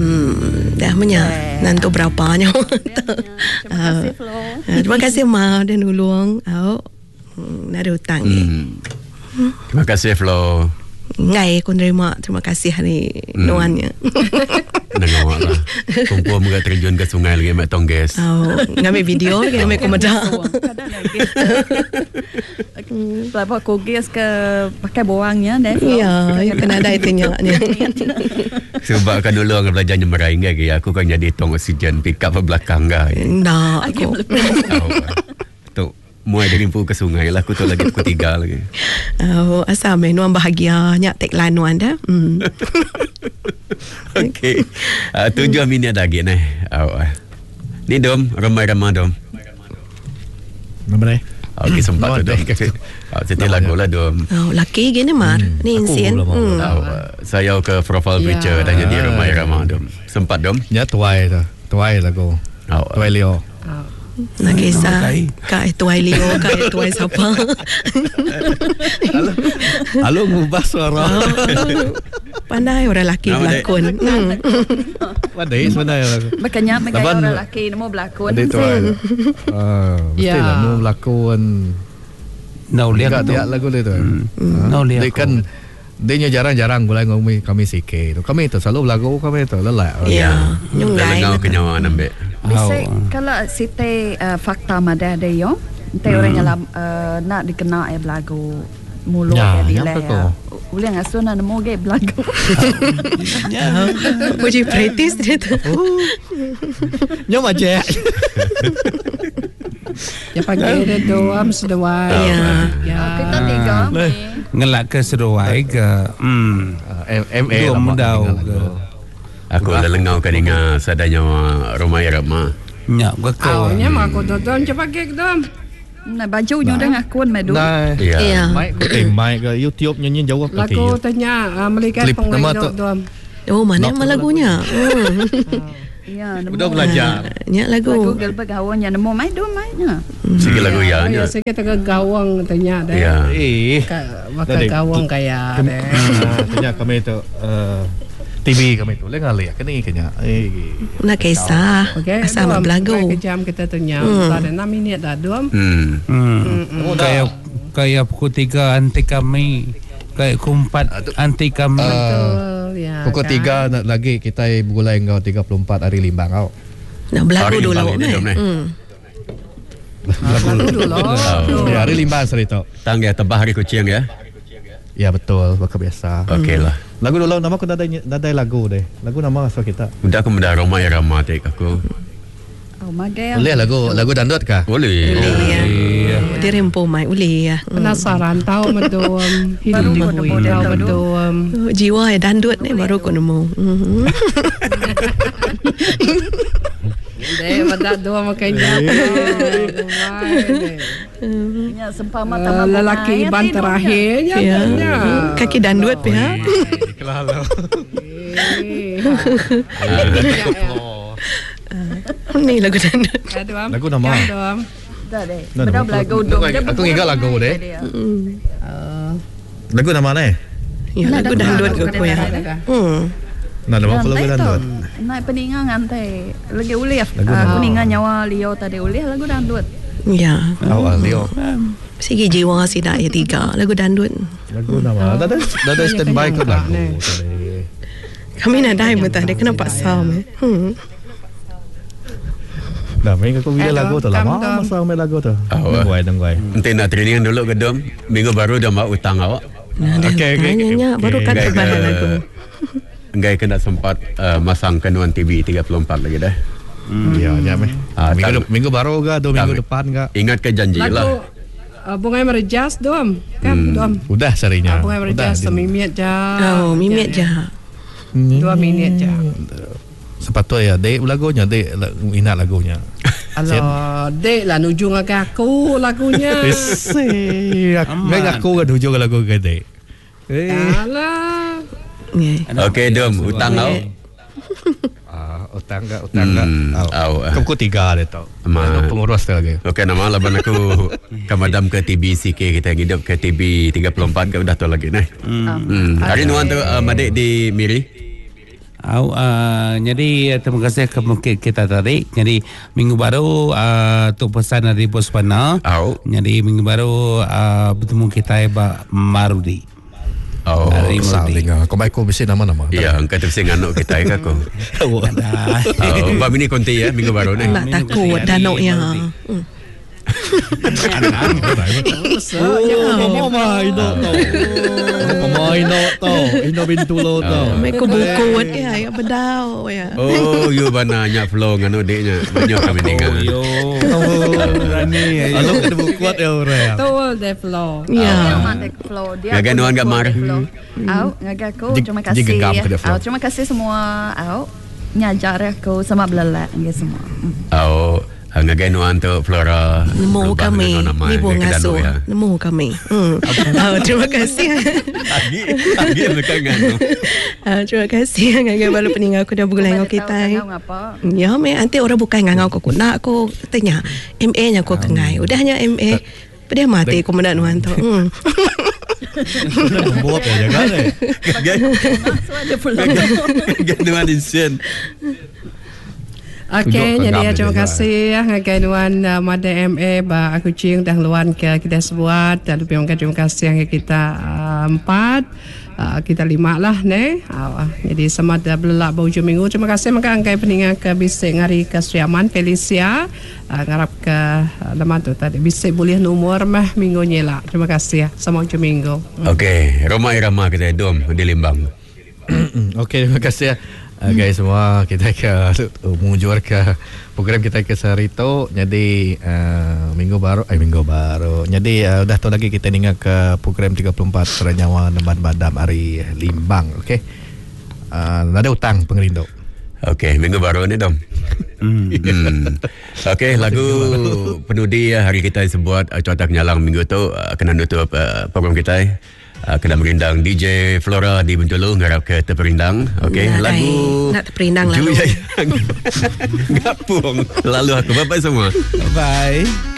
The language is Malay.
Dah punya nanti berapanya. Terima kasih Flo. Terima kasih Ma dan Ulung. Ada hutang ni. Terima kasih Flo. Ngai aku terima kasih hari nuannya. Nengok lah. Kumpul muka terjun ke sungai lagi mak tongges. Ngambil video lagi mak komedah. Pelabur kogis ke pakai bawangnya deh. Ya, kena ada itunya. Sebab kan dulu orang belajar nyemerai lagi. Aku kan jadi tong oksigen pick up ke belakang kan. Nah, aku. Tu muai dari rimpu ke sungai lah. Aku tu lagi pukul 3 lagi. Asal nuan bahagianya tagline nuan dah. Okey. 7 minit lagi ni. Ni Dom, ramai-ramai Dom. Mana? Okey, sempat tu Dom. Setiap lagu lah Dom. Laki gini Mar. Ni insien. Saya ke profile picture dan jadi ramai-ramai Dom. Sempat Dom? Ya, tuai tu. Tuai lagu. Tuai Leo. Nak kisah Kak Tuai Leo, Kak Tuai siapa? Halo ngubah suara. Pandai orang lelaki berlakon. Pandai sebenarnya. Makanya orang lelaki mau berlakon. Ada tuai. Mesti lah mau berlakon. Lihat tiap lagu dia tu. Dia kan dia jarang-jarang mulai ngomong kami sikit. Kami tu selalu lagu kami tu lelak. Ya, nyungai. Lengau kenyawaan ambil. Bisa kalau site fakta madah dia yo, ente orang yang nak dikenal belagu mulut dia lah. Uli ngasuh nak nemu ge belagu. Puji practice dia tu. Nyom aja. Ya pagi dia doam sedawai. Ya. Kita tiga. Ngelak ke seruai ke MA lah mendau ke aku dah lengau kan ingat sadanya rumah Irama. Nyak bekau. Awalnya mak aku dodom cepat ke dom. Nah baju nyu dah ngakun madu. Ya. Mic ke YouTube nyanyi jauh ke Lagu tanya melihat pengen dom. Oh, mana lagunya? Ya, udah belajar. Nyak lagu. Lagu gelbek gawannya nemu mai dom mainnya. Segi lagu ya. Ya, saya kata gawang tanya deh. Ya. Maka gawang kayak deh. Tanya kami tu TV kami tu lengal ya kini kenya. Nak kisah. Asal mak belagu. Kejam kita tanya. Pada 6 minit dah dom. Kayak pukul 3 anti kami. Kayak pukul 4 anti kami. Pukul 3 lagi kita mulai engkau 34 hari limbang kau. Nak belagu dulu Lagu dulu. Ya, hari limbang cerita. Tangga tebah hari kucing ya. Ya betul, bakal biasa. Okey lah. Lagu dulu nama aku ada lagu deh. Lagu nama asal kita. Udah aku mendah rumah Irama tek aku. Oh magai. Boleh lagu dandut kah? Boleh. Dia rempo mai boleh ya. Penasaran tahu medom. Hidup di hui tahu medom. Jiwa dandut ni baru aku nemu. Deh, pada dua makanya. Ya sempama tambah lelaki ban terakhirnya. Kaki dandut ya. Kelalo. Ni lagu dandut. Lagu nama. Dah deh. Benda lagu dom. Aku ingat lagu deh. Lagu nama mana? Ya lagu dandut aku ya. Nah, nama aku lagu dandut. Naik peningan ngantai. Lagi ulih. Aku ningan nyawa Leo tadi ulih lagu dandut. Ya. Awal Leo. Segi jiwa si dah ya 3 lagu dandut. Lagu nama. Dah standby ke lagu. Kami nak dah muntah dia kena paksa me. Dah main aku bila lagu tu lama masa main lagu tu. Nungguai. Nanti nak training dulu ke Dom. Minggu baru dah mau utang awak. Okey. Baru kan terbalik lagu. Enggak kena sempat masang kenuan TV 34 lagi dah. Ya, meh. Minggu baru ke 2 minggu depan ke? Ingat ke janji lah. Bunga merejas dom. Kan dom. Udah sarinya. Bunga merejas semimit je. Oh, mimit je. 2 minit je. Sepatutnya dek lagunya, dek ingat lagunya. Alah, dek lah nuju dengan aku lagunya. Aku kan nuju lagu ke dek. Alah. Okey Dom, utang kau. Utang enggak. Pukul 3 dia tau. Pengurus tu lagi. Okey, nama laban aku kamadam ke TBCK kita hidup ke TB 34 ke udah tu lagi nah. Hari nuan tu madik di Miri. Jadi terima kasih kita tarik. Jadi minggu baru tu pesan dari Bos Pana. Jadi minggu baru bertemu kita Marudi. Saling kau baik kau mesti nama-nama. Ya, angkat terusing anak kita ya kau. Mbak Mini konti ya minggu baru ni. Nak takut danau ya. Ino bintulo to. May kubukot ya bedau ya. Oh, you bananya flow ngano deknya. Banyak kami dengar. Ano ka bukot ya ora. Tol de flow. Ya. Gaga nuan gak mar. Ngaga ko terima kasih. Terima kasih semua. Nyajar aku sama belala semua. Ngaganuan tu Flora. Nemu kami ni buang asuh. Nemu kami. Terima kasih. Lagi mereka nganu. Terima kasih ngagai baru peninggal aku dah bergulai kita. Ya, me nanti orang bukan ngangau aku nak aku tanya MA nya aku kengai. Udahnya MA. Pedih mati aku mendak nuan tu. Membuat ya jaga deh. Ganuan insen. Okey, jadi terima kasih gainuan Mada MA ba aku cium dah luan ke kita sebuat dan terima kasih yang kita 4 kita 5 lah ne. Jadi selamat belak hujung minggu. Terima kasih maka angkai peningat ke bisik ngari ke Sriaman Felicia ngarap ke lama tu tadi bisik boleh nomor mah minggu nyela. Terima kasih selamat hujung minggu. Okey, Roma Irama kita dom di Limbang. Okey, terima kasih guys semua kita ke mengunjur ke program kita ke Sarito. Jadi minggu baru jadi dah tahu lagi kita ingat ke program 34 Teranyawa Nemban Badam hari Limbang. Okey, ada utang pengerindo. Okey, minggu baru ni dom. Okey, lagu penudi hari kita sebuat cuaca kenyalang minggu tu kena nutup program kita. Kena merindang DJ Flora di Bintulu ngarap ke terperindang. Okey, lagu nak terperindang lalu. Gapung. Lalu aku bye-bye semua. Bye.